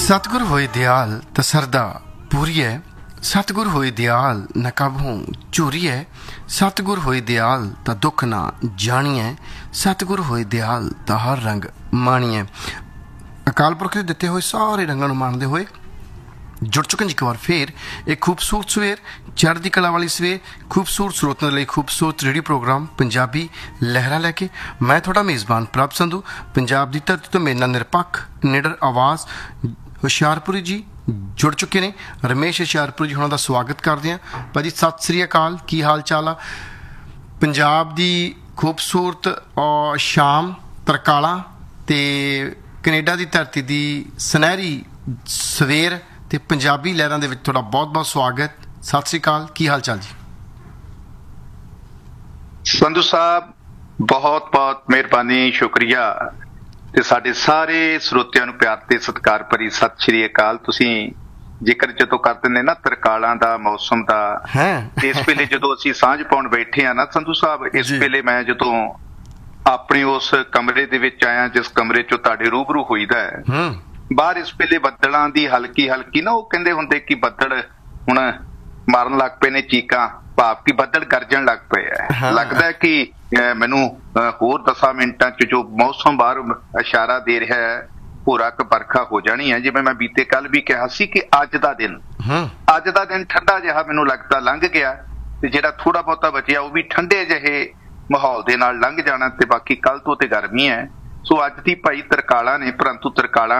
सतगुर होए दयाल त सरदा पूरीए, सतगुर होए दयाल न कबहूं झूरीए, सतगुर होए दयाल त दुख ना जानिए, सतगुर होए दयाल त हर रंग माणीए। अकाल पुरख दे दिते हुए सारे रंगों को माणते हुए जुड़ चुके एक बार फिर एक खूबसूरत सवेर, चढ़ती कला वाली सवेर, खूबसूरत स्रोतों के लिए खूबसूरत रेडियो प्रोग्राम पंजाबी लहरा लैके मैं थोड़ा मेज़बान प्रभ संधू पंजाब की धरती तो मेरे नाल निरपक्ष निडर आवाज़ हुशियारपुरी जी जुड़ चुके ने। रमेश हुशियारपुरी जी उन्होंने स्वागत करते हैं। भाजी सत श्री अकाल, की हाल चाल आ? पंजाब की खूबसूरत और शाम तरकाला ते कनेडा की धरती की सुनहरी सवेर ते पंजाबी लहरां दे विच तुहाडा बहुत बहुत स्वागत। सत श्री अकाल, की हाल चाल जी? संधू साहब बहुत बहुत मेहरबानी, शुक्रिया ते साडे सारे ਸਰੋਤਿਆਂ ਨੂੰ ਪਿਆਰ ਤੇ ਸਤਿਕਾਰ ਭਰੀ ਸਤਿ ਸ਼੍ਰੀ ਅਕਾਲ। ਤੁਸੀਂ ਜ਼ਿਕਰ ਜਦੋਂ ਕਰਦੇ ਨੇ ਨਾ ਤਰਕਾਲਾਂ ਦਾ, ਮੌਸਮ ਦਾ, ਇਸ ਵੇਲੇ ਜਦੋਂ ਅਸੀਂ ਸਾਂਝ ਪਾਉਣ ਬੈਠੇ ਆ ਨਾ ਸੰਧੂ ਸਾਹਿਬ, ਇਸ ਵੇਲੇ ਮੈਂ ਜਦੋਂ ਆਪਣੇ ਉਸ ਕਮਰੇ ਦੇ ਵਿੱਚ ਆਇਆ ਜਿਸ ਕਮਰੇ ਚੋਂ ਤੁਹਾਡੇ ਰੂਬਰੂ ਹੋਈਦਾ ਹੈ, ਬਾਹਰ ਇਸ ਵੇਲੇ ਬੱਦਲਾਂ ਦੀ ਹਲਕੀ ਹਲਕੀ ਨਾ, ਉਹ ਕਹਿੰਦੇ ਹੁੰਦੇ ਕਿ ਬੱਦਲ ਹੁਣ ਮਾਰਨ ਲੱਗ ਪਏ ਨੇ ਚੀਕਾਂ, ਭਾਵ ਕਿ ਬੱਦਲ ਗਰਜਣ ਲੱਗ ਪਏ ਹੈ। ਲੱਗਦਾ ਹੈ ਕਿ ਮੈਨੂੰ ਹੋਰ 10 ਮਿੰਟਾਂ ਚ ਜੋ ਮੌਸਮ ਬਾਹਰ ਇਸ਼ਾਰਾ ਦੇ ਰਿਹਾ ਹੈ ਭੋਰਾ ਕ ਵਰਖਾ ਹੋ ਜਾਣੀ ਹੈ। ਜਿਵੇਂ ਮੈਂ ਬੀਤੇ ਕੱਲ ਵੀ ਕਿਹਾ ਸੀ ਕਿ ਅੱਜ ਦਾ ਦਿਨ ਠੰਡਾ ਜਿਹਾ ਮੈਨੂੰ ਲੱਗਦਾ ਲੰਘ ਗਿਆ, ਤੇ ਜਿਹੜਾ ਥੋੜਾ ਬਹੁਤਾ ਬਚਿਆ ਉਹ ਵੀ ਠੰਡੇ ਜਿਹੇ ਮਾਹੌਲ ਦੇ ਨਾਲ ਲੰਘ ਜਾਣਾ, ਤੇ ਬਾਕੀ ਕੱਲ ਤੋਂ ਤੇ ਗਰਮੀ ਹੈ। ਸੋ ਅੱਜ ਦੀ ਭਾਈ ਤਰਕਾਲਾਂ ਨੇ, ਪਰੰਤੂ ਤਰਕਾਲਾਂ